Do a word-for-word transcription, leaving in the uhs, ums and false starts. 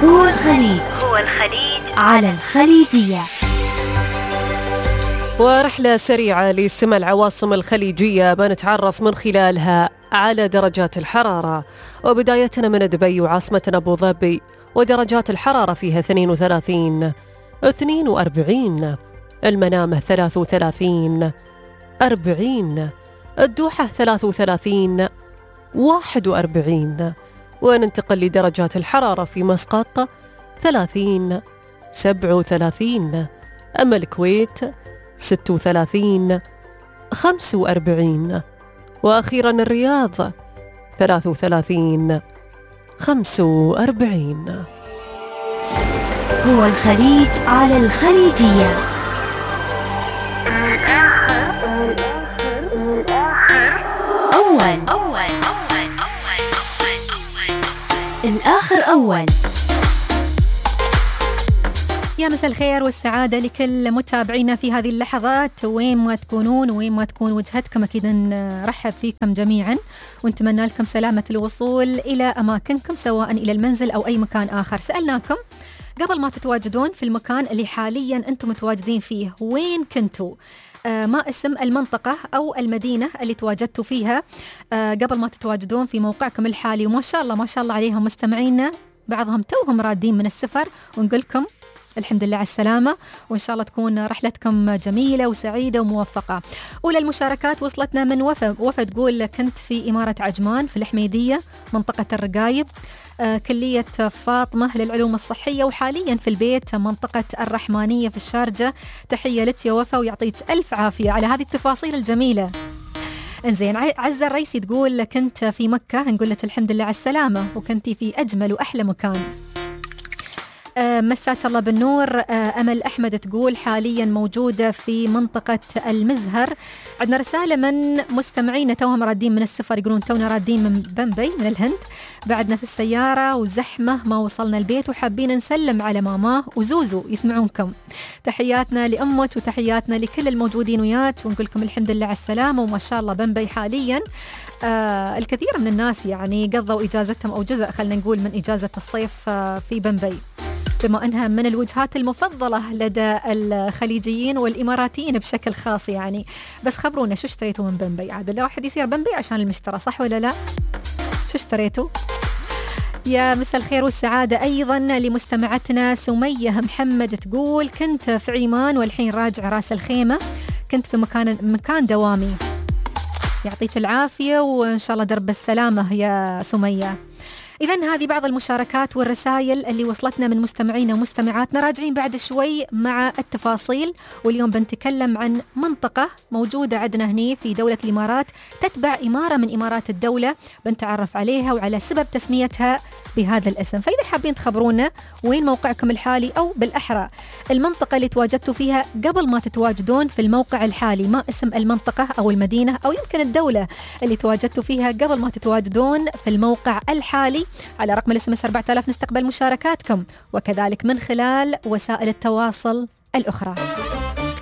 هو الخليج هو الخليج على الخليجية. ورحلة سريعة لسمى العواصم الخليجية بنتعرف من خلالها على درجات الحرارة، وبدايتنا من دبي وعاصمتنا أبو ظبي، ودرجات الحرارة فيها اثنين وثلاثين اثنين وأربعين، المنامة ثلاث وثلاثين أربعين، الدوحة ثلاث وثلاثين واحد وأربعين، وننتقل لدرجات الحرارة في مسقط ثلاثين سبع وثلاثين، أما الكويت ست وثلاثين خمس وأربعين، وأخيرا الرياض ثلاث وثلاثين خمس وأربعين. هو الخليج على الخليجية. أول أول الآخر أول. يا مساء الخير والسعادة لكل متابعينا في هذه اللحظات، وين ما تكونون وين ما تكون وجهتكم، أكيد نرحب فيكم جميعا ونتمنى لكم سلامة الوصول إلى أماكنكم سواء إلى المنزل أو أي مكان آخر. سألناكم قبل ما تتواجدون في المكان اللي حاليا أنتم متواجدين فيه وين كنتوا؟ آه ما اسم المنطقة أو المدينة اللي تواجدتوا فيها آه قبل ما تتواجدون في موقعكم الحالي. وما شاء الله ما شاء الله عليهم مستمعينا، بعضهم توهم رادين من السفر، ونقولكم الحمد لله على السلامة، وإن شاء الله تكون رحلتكم جميلة وسعيدة وموفقة. أولى المشاركات وصلتنا من وفا وفا تقول كنت في إمارة عجمان في الحميدية منطقة الرقايب، آه كلية فاطمة للعلوم الصحية، وحاليا في البيت منطقة الرحمانية في الشارجة. تحية لك يا وفا ويعطيك ألف عافية على هذه التفاصيل الجميلة. انزين، عزة الرئيسي تقول كنت في مكة، نقول لك الحمد لله على السلامة وكنتي في أجمل وأحلى مكان. آه مساك الله بالنور. آه أمل أحمد تقول حاليا موجودة في منطقة المزهر. عندنا رسالة من مستمعين توهم رادين من السفر، يقولون تونا رادين من بمبي من الهند، بعدنا في السيارة وزحمة ما وصلنا البيت وحابين نسلم على ماما وزوزو يسمعونكم. تحياتنا لأمك وتحياتنا لكل الموجودين وياك، ونقول لكم الحمد لله على السلامة. وما شاء الله بمبي حاليا آه الكثير من الناس يعني قضوا إجازتهم أو جزء خلنا نقول من إجازة الصيف آه في بمبي، بما أنها من الوجهات المفضلة لدى الخليجيين والإماراتيين بشكل خاص يعني. بس خبرونا شو اشتريتوا من بمبي؟ عاد لا واحد يصير بمبي عشان المشترى، صح ولا لا؟ شو اشتريتوا؟ يا مساء الخير والسعادة أيضا لمستمعتنا سمية محمد تقول كنت في عمان والحين راجع راس الخيمة، كنت في مكان مكان دوامي. يعطيك العافية وإن شاء الله درب السلامة يا سمية. إذن هذه بعض المشاركات والرسائل اللي وصلتنا من مستمعينا ومستمعاتنا. راجعين بعد شوي مع التفاصيل، واليوم بنتكلم عن منطقة موجودة عندنا هني في دولة الإمارات، تتبع إمارة من إمارات الدولة، بنتعرف عليها وعلى سبب تسميتها بهذا الاسم. فإذا حابين تخبرونا وين موقعكم الحالي، أو بالأحرى المنطقة اللي تواجدتوا فيها قبل ما تتواجدون في الموقع الحالي، ما اسم المنطقة أو المدينة أو يمكن الدولة اللي تواجدتوا فيها قبل ما تتواجدون في الموقع الحالي، على رقم الاس ام اس أربعة آلاف نستقبل مشاركاتكم، وكذلك من خلال وسائل التواصل الأخرى.